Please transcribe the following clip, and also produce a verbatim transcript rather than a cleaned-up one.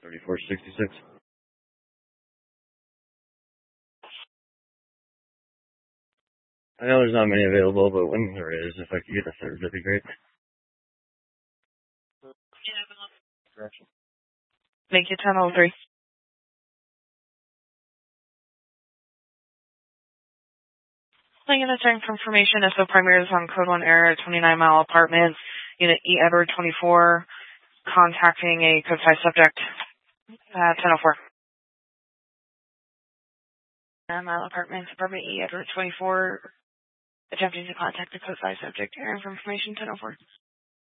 thirty-four sixty-six. I know there's not many available, but when there is, if I could get a third, that'd be great. Correction. Thank you, ten oh three. Unit time for information. S O primary is on code one error, twenty-nine Mile Apartments, Unit E Edward twenty-four, contacting a code five subject, uh, ten oh four. Uh, Mile Apartments, Apartment E Edward twenty-four, attempting to contact the code five subject. Error of information, ten oh four.